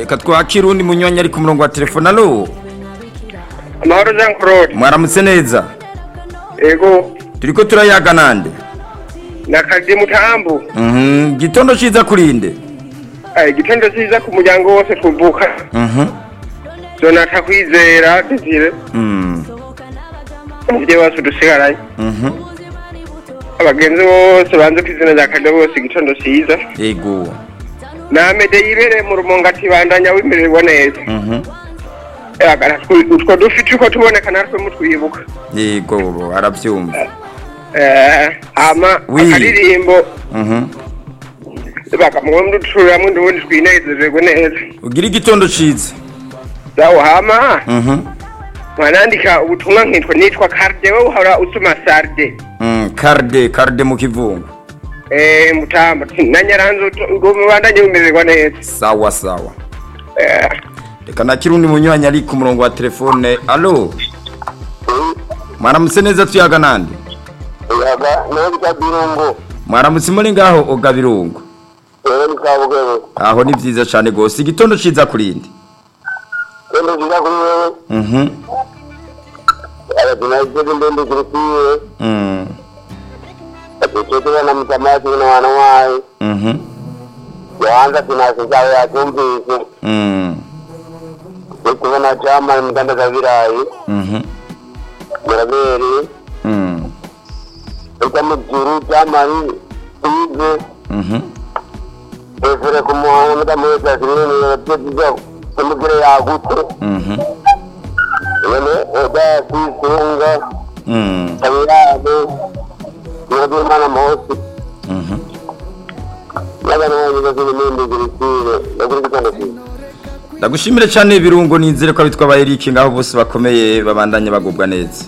reka twakira undi munywanyi ari ku murongo wa telefone. Alo Amahoro Jean Claude. mwaramutse neza. Ego turiko turayaga nande? nakadi mutambu. Gitondo ciza kurinde. Igitondo ciza ku muryango wose tuvuka. Donata kwizera Desire. Ibyo bose dusigaranye. Abagenzi bose banze kwizina rya kade bose igitondo ciza. Ego. Namede yibere mu rumonga tibandanya wimererwa neza. Utwo dufite uko tuboneka natwe mutwibuka. Yego aravyumva. Ama akaririmbo. Bakamwomba turamwe ndubundi twinezererwe neza. Ugira igitondo ciza. Dawo hama. Mwanandika ubutumwa nitwa Carde wowe uhora usuma Sarde. Carde mu kivungu. Mutamba nanyaranzo ngo mubandanye umererwa neza. Sawa. Reka nakira undi munywanyi ari ku murongo wa telefone. Alo mwaramutse neza tuyaga nande? Yaga neza birungo. Mwaramutse muri ngaho ogabirungo. Ni kabugero. Aho ni vyiza cyane gose. Igitondo ciza kurinde. Endo jiga kuyewe. Ala tunaje ndende kurupiye. Tutoto na mtamati na wanawai. Yaanza tunasema ya kumbisi. Kuna chama mtanda za virai. Muraberi. Kama juru chama ni hizo. Efere kumuhana mtamweza zilini ya pia kumugire ya gutu. Yene oda kusunga. Tabirade. Ndio maana mosi. Laga no nyiga zini mende zirisiwe. Ndagushimire cyane birungo nizere ko abitwa ba Eric ngaho bose bakomeye babandanye bagubwa neza.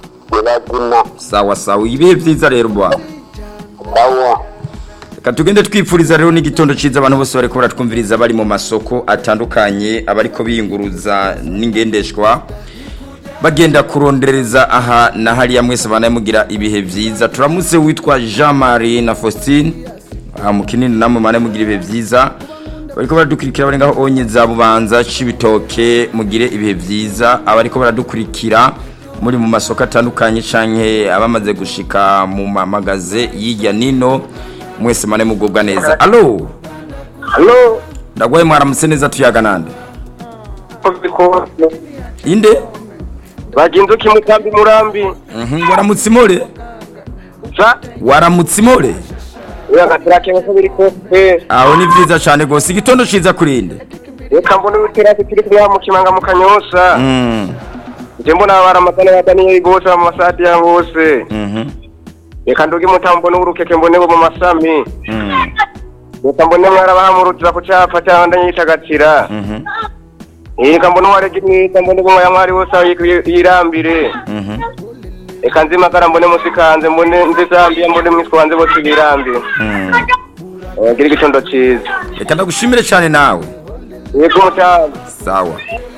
Sawa ibihe byiza rero bwa. Katugende twipfuriza rero n'igitondo ciza abantu bose bariko baratwumviriza bari mu masoko atandukanye abariko biyunguruza n'ingendeshwa bagenda kurondereza aha na hali ya mwese banamugira ibihe byiza. Turamutse witwa Jean Marie na Faustine mukinini namwe banamugira ibihe byiza. Bariko baradukurikira bari ngaho onyeza bubanza cibitoke mugire ibihe byiza. Abariko baradukurikira muri mu masoko atandukanye canke abamaze gushika mu magaze yijya nino mwese mane mugubwa neza. Alo ndagwaye mwaramutse neza tuyaga nande? Inde baginduki mutambi murambi. Waramutse more? Waramutse more? Yagatira bose biri kose. Aho ni vyiza cyane gose. Igitondo ciza kurinde. Reka mbone utera kiri kuri mu kimanga mu Kanyosa. Jembo na baramatana yadaniye gose mu masati ya bose. Reka ndoge mutambo n'urukeke mbone bo mu masami. Reka mbone mwarabahamurutira ku cyapa cyandanye yitagatira. Reka mbone warege mwita mbone bo mwari wose yirambire. Reka nzimagara mbone musikanze mbone nzizambiye mbone mwiswanze bose birambire. Gira igitondo ciza. Reka ndagushimire cyane nawe. Yego mutamba. Sawa.